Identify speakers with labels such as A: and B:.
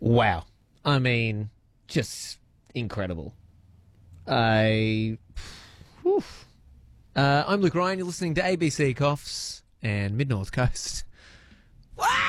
A: Wow. I mean, just incredible. Whew. I'm Luke Ryan. You're listening to ABC Coughs and Mid North Coast.